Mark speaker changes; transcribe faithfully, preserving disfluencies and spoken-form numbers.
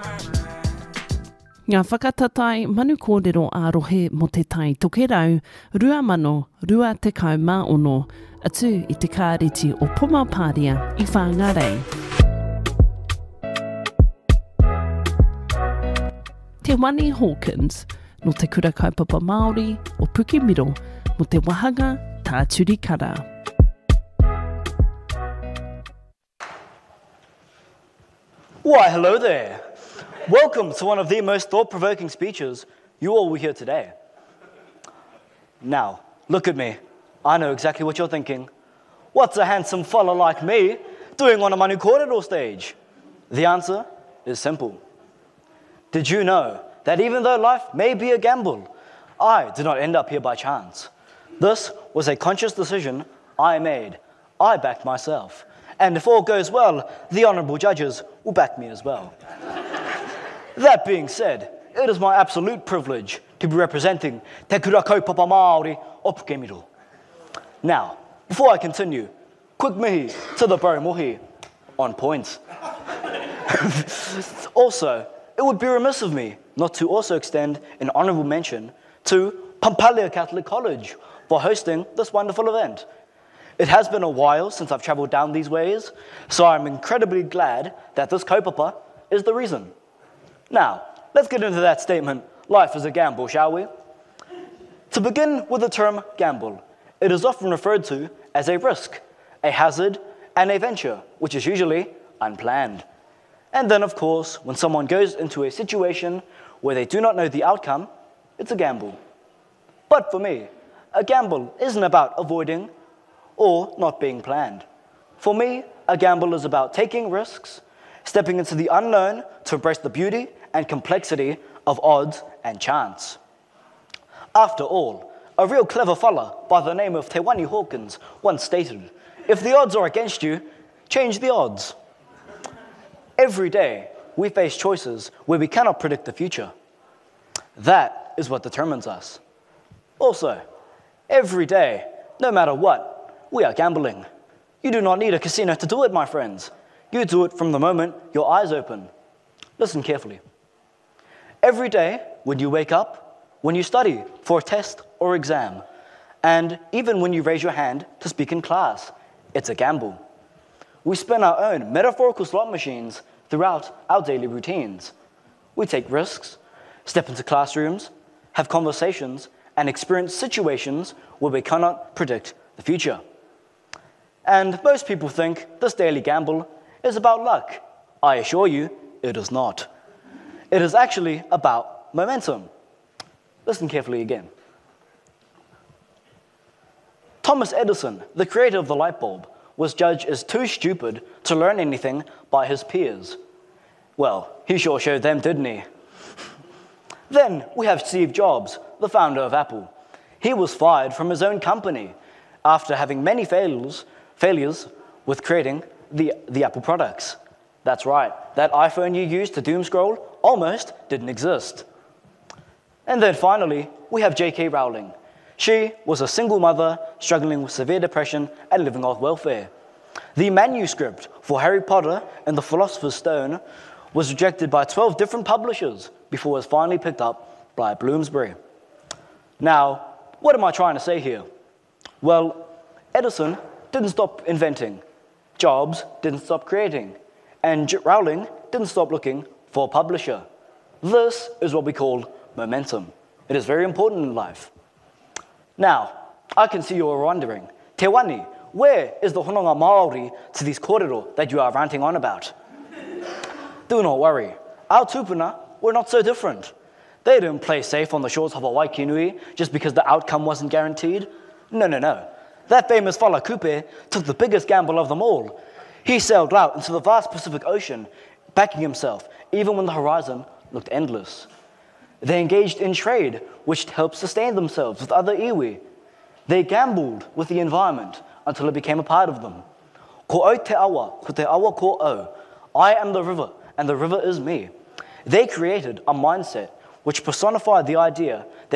Speaker 1: Ngā whakatatai manu kōrero ārohe mo te tai tokerau, rua mano, rua te kau mā ono, atu i te kāreti o Pumapāria i Whangarei. Te Wani Hawkins, no te kura kaupapa Māori o Pukemiro, mo te wahanga tā Turikara.
Speaker 2: Why, hello there. Welcome to one of the most thought-provoking speeches you all will hear today. Now, look at me. I know exactly what you're thinking. What's a handsome fella like me doing on a Manu Kōrero stage? The answer is simple. Did you know that even though life may be a gamble, I did not end up here by chance? This was a conscious decision I made. I backed myself. And if all goes well, the honourable judges will back me as well. That being said, it is my absolute privilege to be representing Te Kura Kaupapa Māori o Pukemiro. Now, before I continue, quick mihi to the bro mohi, on point. Also, it would be remiss of me not to also extend an honourable mention to Pampalia Catholic College for hosting this wonderful event. It has been a while since I've travelled down these ways, so I'm incredibly glad that this kaupapa is the reason. Now, let's get into that statement, life is a gamble, shall we? To begin with the term gamble, it is often referred to as a risk, a hazard, and a venture, which is usually unplanned. And then, of course, when someone goes into a situation where they do not know the outcome, it's a gamble. But for me, a gamble isn't about avoiding or not being planned. For me, a gamble is about taking risks, stepping into the unknown to embrace the beauty and complexity of odds and chance. After all, a real clever fella by the name of Te Wani Hawkins once stated, if the odds are against you, change the odds. Every day, we face choices where we cannot predict the future. That is what determines us. Also, every day, no matter what, we are gambling. You do not need a casino to do it, my friends. You do it from the moment your eyes open. Listen carefully. Every day, when you wake up, when you study for a test or exam, and even when you raise your hand to speak in class, it's a gamble. We spin our own metaphorical slot machines throughout our daily routines. We take risks, step into classrooms, have conversations, and experience situations where we cannot predict the future. And most people think this daily gamble is about luck. I assure you, it is not. It is actually about momentum. Listen carefully again. Thomas Edison, the creator of the light bulb, was judged as too stupid to learn anything by his peers. Well, he sure showed them, didn't he? Then we have Steve Jobs, the founder of Apple. He was fired from his own company after having many failures, failures with creating the, the Apple products. That's right, that iPhone you used to doom scroll almost didn't exist. And then finally, we have J K Rowling. She was a single mother struggling with severe depression and living off welfare. The manuscript for Harry Potter and the Philosopher's Stone was rejected by twelve different publishers before it was finally picked up by Bloomsbury. Now, what am I trying to say here? Well, Edison didn't stop inventing, Jobs didn't stop creating, and Rowling didn't stop looking for a publisher. This is what we call momentum. It is very important in life. Now, I can see you are wondering, Te Wani, where is the hononga Māori to these kōrero that you are ranting on about? Do not worry, our tupuna were not so different. They didn't play safe on the shores of a Waikinui just because the outcome wasn't guaranteed. No, no, no. That famous fella Kupe took the biggest gamble of them all. He sailed out into the vast Pacific Ocean, backing himself, even when the horizon looked endless. They engaged in trade, which helped sustain themselves with other iwi. They gambled with the environment until it became a part of them. Ko au te awa, ko te awa ko au. I am the river, and the river is me. They created a mindset which personified the idea that